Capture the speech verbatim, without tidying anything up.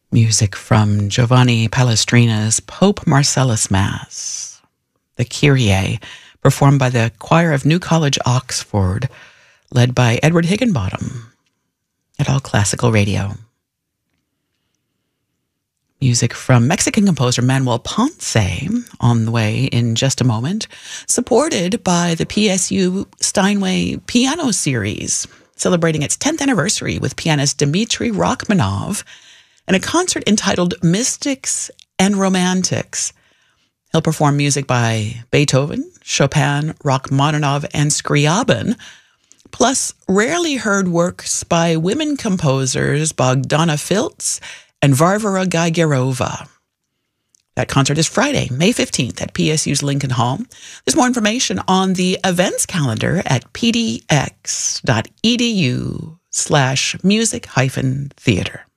Music from Giovanni Palestrina's Pope Marcellus Mass, the Kyrie, performed by the Choir of New College, Oxford, led by Edward Higginbottom at All Classical Radio. Music from Mexican composer Manuel Ponce, on the way in just a moment, supported by the P S U Steinway Piano Series, celebrating its tenth anniversary with pianist Dmitry Rachmanov, and a concert entitled Mystics and Romantics. He'll perform music by Beethoven, Chopin, Rachmaninoff, and Scriabin, plus rarely heard works by women composers Bogdana Filtz and Varvara Gaigerova. That concert is Friday, May fifteenth at P S U's Lincoln Hall. There's more information on the events calendar at pdx.edu slash music hyphen theater.